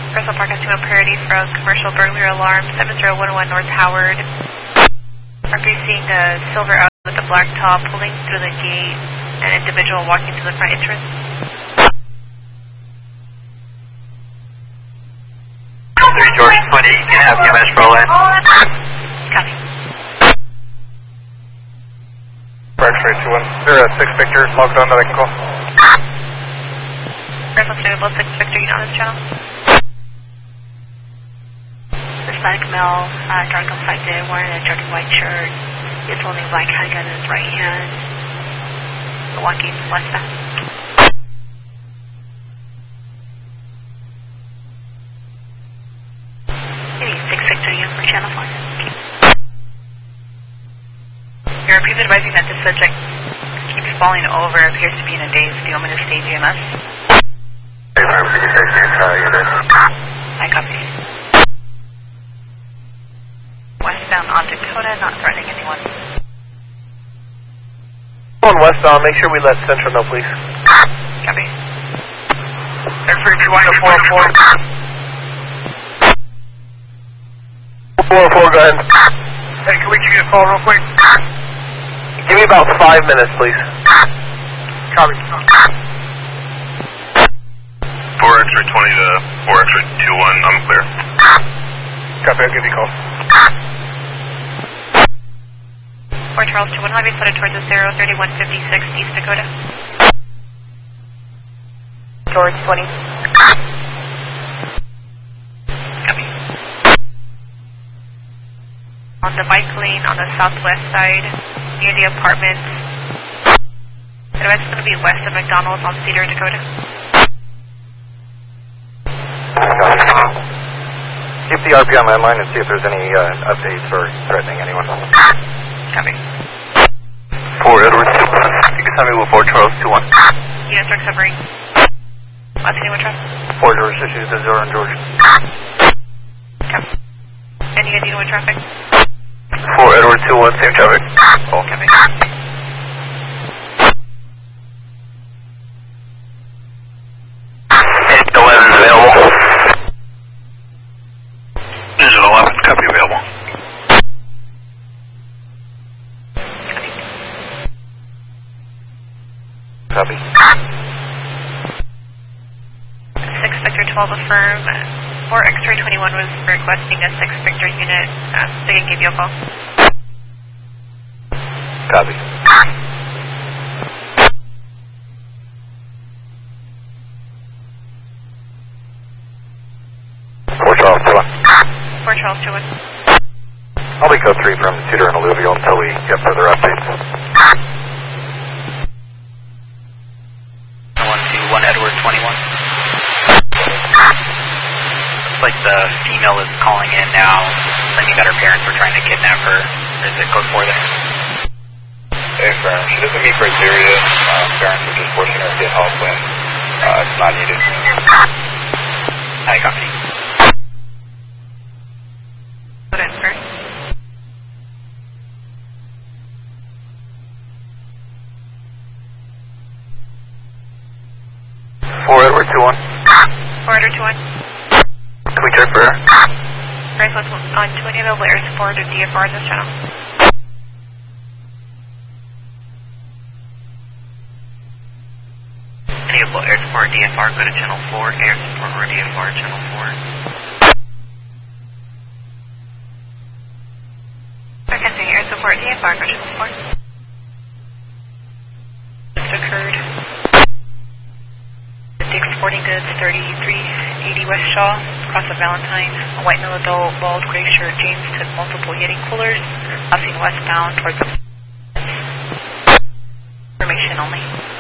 Bristol Park has 2 priority from commercial burglary alarm 7011 North Howard. Are facing a silver out with a black top pulling through the gate, an individual walking to the front entrance. George 20, you can have UMS roll in. Copy. X-ray 21. There 6 Victor logged on that I can call. Bristol Stable 6 Victor, you on this channel? Hispanic male, dark complected, wearing a dirty white shirt. He's holding a black handgun in his right hand. Walking westbound. Any 6 Victor, you for channel 4. You're please advising that the subject keeps falling over, appears to be in a daze. Do you want me to stage EMS? I copy. Westbound on Dakota, not threatening anyone. On westbound, make sure we let Central know, please. Copy. X-ray 21 to 404. 404, go ahead. Hey, can we give you a call real quick? Give me about 5 minutes, please. Copy. 4 X-ray 20 to 4 X-ray 21, I'm clear. Copy, I'll give you a call. 4 Charles 21, highway flooded towards the 03156 East Dakota. George 20. Copy. On the bike lane on the southwest side, near the apartments. Otherwise, it's going to be west of McDonald's on Cedar, Dakota. Keep the RP on that line and see if there's any updates or threatening anyone. Copy. 4 Edward 21. You can tell me what 4 Charles 21. Units are covering. Last anyone traffic? 4 George issues to 0 and George. Copy. Any idea what traffic? 4 Edward 21, same traffic. Oh, copy. No weapons available. Digital 11, copy available. Copy. 6 Victor 12 affirm. 4 X-ray 21 was requesting a 6 Victor unit. They can give you a call. Copy. Charles 21. I'll be code 3 from Cedar and Alluvial until we get further updates. 121 Edward 21. Looks like the female is calling in now, claiming that her parents were trying to kidnap her. Is it code 4 there? Hey, Farron, she doesn't meet criteria. Parents are just forcing her to get help when it's not needed. I copy. Put in first. Edward 21. 4 Edward 21. Can we check for her? First, let's on 20 available air support or DFR in this channel. Available air support DFR, go to channel 4, air support or DFR channel 4. Requesting air support DFR, go to channel 4. Just occurred. Dick's Sporting Goods, 3380 West Shaw, across of Valentine. A white male adult, bald, gray shirt. James took multiple Yeti coolers, crossing westbound towards the... Information only.